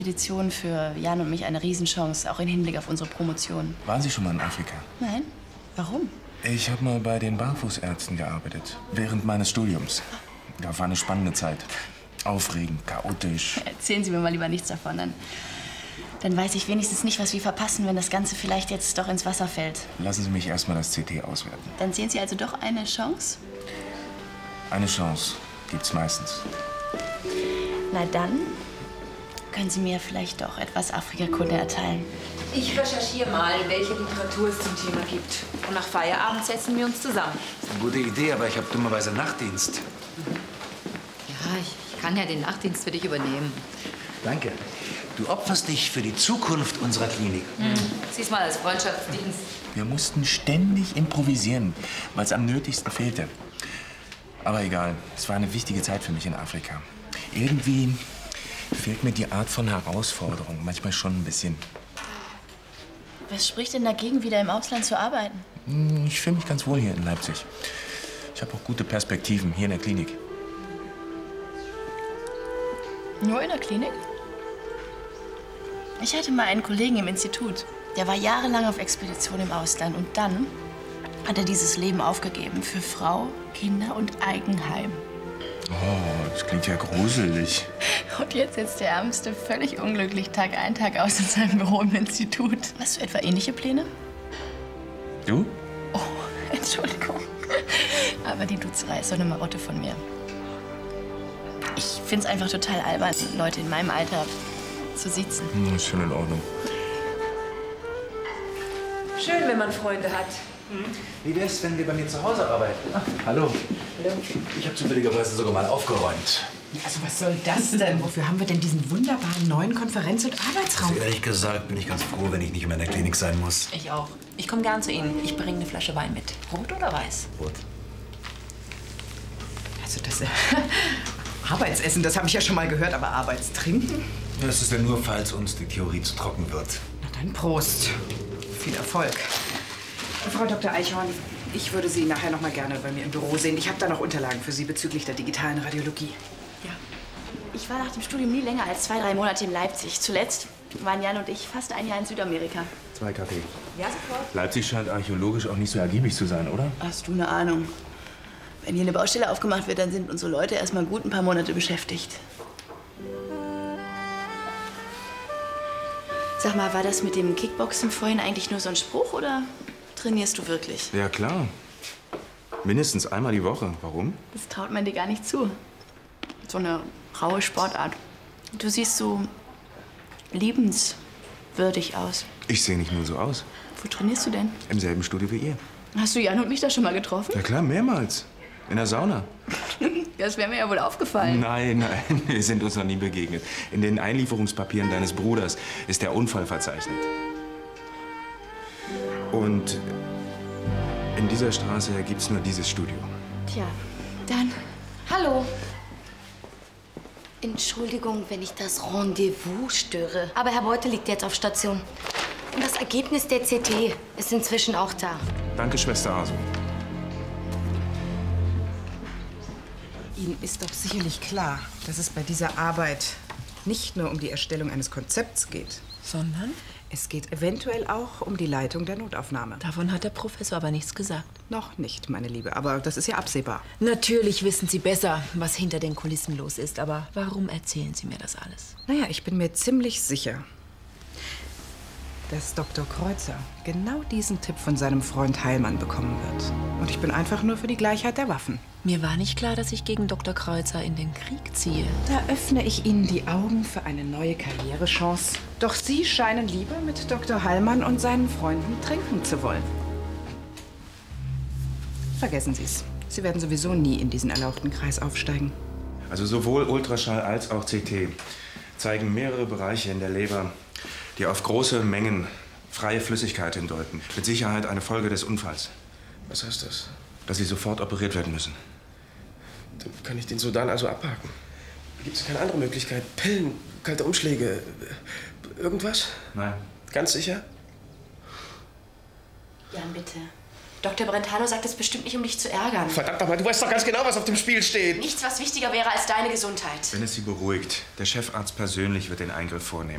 Expedition für Jan und mich eine Riesenchance, auch im Hinblick auf unsere Promotion. Waren Sie schon mal in Afrika? Nein? Warum? Ich habe mal bei den Barfußärzten gearbeitet, während meines Studiums. Das war eine spannende Zeit. Aufregend, chaotisch. Erzählen Sie mir mal lieber nichts davon, dann weiß ich wenigstens nicht, was wir verpassen, wenn das Ganze vielleicht jetzt doch ins Wasser fällt. Lassen Sie mich erst mal das CT auswerten. Dann sehen Sie also doch eine Chance? Eine Chance gibt's meistens. Na dann können Sie mir vielleicht doch etwas Afrikakunde erteilen. Ich recherchiere mal, welche Literatur es zum Thema gibt. Und nach Feierabend setzen wir uns zusammen. Das ist eine gute Idee, aber ich habe dummerweise Nachtdienst. Ja, ich kann ja den Nachtdienst für dich übernehmen. Danke. Du opferst dich für die Zukunft unserer Klinik. Sieh's mal als Freundschaftsdienst. Wir mussten ständig improvisieren, weil es am nötigsten fehlte. Aber egal, es war eine wichtige Zeit für mich in Afrika. Irgendwie fehlt mir die Art von Herausforderung, manchmal schon ein bisschen. Was spricht denn dagegen, wieder im Ausland zu arbeiten? Ich fühle mich ganz wohl hier in Leipzig. Ich habe auch gute Perspektiven hier in der Klinik. Nur in der Klinik? Ich hatte mal einen Kollegen im Institut. Der war jahrelang auf Expedition im Ausland. Und dann hat er dieses Leben aufgegeben für Frau, Kinder und Eigenheim. Oh, das klingt ja gruselig. Und jetzt sitzt der Ärmste völlig unglücklich Tag ein, Tag aus in seinem Büro im Institut. Hast du etwa ähnliche Pläne? Du? Oh, Entschuldigung. Aber die Dutzerei ist so eine Marotte von mir. Ich find's einfach total albern, Leute in meinem Alter zu siezen. Ist schon in Ordnung. Schön, wenn man Freunde hat. Wie wär's, wenn wir bei mir zu Hause arbeiten? Ach, hallo. Hallo. Ich habe zufälligerweise sogar mal aufgeräumt. Also was soll das denn? Wofür haben wir denn diesen wunderbaren neuen Konferenz- und Arbeitsraum? Also ehrlich gesagt bin ich ganz froh, wenn ich nicht mehr in der Klinik sein muss. Ich auch. Ich komme gern zu Ihnen. Ich bringe eine Flasche Wein mit. Rot oder weiß? Rot. Also das Arbeitsessen, das habe ich ja schon mal gehört, aber Arbeitstrinken? Das ist ja nur, falls uns die Theorie zu trocken wird. Na dann Prost. Viel Erfolg. Frau Dr. Eichhorn, ich würde Sie nachher noch mal gerne bei mir im Büro sehen. Ich habe da noch Unterlagen für Sie bezüglich der digitalen Radiologie. Ja. Ich war nach dem Studium nie länger als 2, 3 Monate in Leipzig. Zuletzt waren Jan und ich fast ein Jahr in Südamerika. 2 Kaffee. Ja, sofort. Leipzig scheint archäologisch auch nicht so ergiebig zu sein, oder? Hast du eine Ahnung? Wenn hier eine Baustelle aufgemacht wird, dann sind unsere Leute erst mal gut ein paar Monate beschäftigt. Sag mal, war das mit dem Kickboxen vorhin eigentlich nur so ein Spruch oder trainierst du wirklich? Ja, klar. Mindestens einmal die Woche. Warum? Das traut man dir gar nicht zu. So eine raue Sportart. Du siehst so liebenswürdig aus. Ich sehe nicht nur so aus. Wo trainierst du denn? Im selben Studio wie ihr. Hast du Jan und mich da schon mal getroffen? Ja klar, mehrmals. In der Sauna. Das wäre mir ja wohl aufgefallen. Nein, nein, wir sind uns noch nie begegnet. In den Einlieferungspapieren deines Bruders ist der Unfall verzeichnet. Und in dieser Straße gibt's nur dieses Studio. Tja, dann Hallo. Entschuldigung, wenn ich das Rendezvous störe. Aber Herr Beutel liegt jetzt auf Station. Und das Ergebnis der CT ist inzwischen auch da. Danke, Schwester Asu. Ihnen ist doch sicherlich klar, dass es bei dieser Arbeit nicht nur um die Erstellung eines Konzepts geht. Sondern? Es geht eventuell auch um die Leitung der Notaufnahme. Davon hat der Professor aber nichts gesagt. Noch nicht, meine Liebe, aber das ist ja absehbar. Natürlich wissen Sie besser, was hinter den Kulissen los ist. Aber warum erzählen Sie mir das alles? Naja, ich bin mir ziemlich sicher, dass Dr. Kreuzer genau diesen Tipp von seinem Freund Heilmann bekommen wird. Und ich bin einfach nur für die Gleichheit der Waffen. Mir war nicht klar, dass ich gegen Dr. Kreuzer in den Krieg ziehe. Da öffne ich Ihnen die Augen für eine neue Karrierechance. Doch Sie scheinen lieber mit Dr. Heilmann und seinen Freunden trinken zu wollen. Vergessen Sie es. Sie werden sowieso nie in diesen erlauchten Kreis aufsteigen. Also sowohl Ultraschall als auch CT zeigen mehrere Bereiche in der Leber, die auf große Mengen freie Flüssigkeit hindeuten. Mit Sicherheit eine Folge des Unfalls. Was heißt das? Dass Sie sofort operiert werden müssen. Dann kann ich den Sudan also abhaken. Gibt es keine andere Möglichkeit? Pillen, kalte Umschläge, irgendwas? Nein. Ganz sicher? Jan, bitte. Dr. Brentano sagt es bestimmt nicht, um dich zu ärgern. Verdammt nochmal, du weißt doch ganz genau, was auf dem Spiel steht. Nichts, was wichtiger wäre als deine Gesundheit. Wenn es Sie beruhigt, der Chefarzt persönlich wird den Eingriff vornehmen.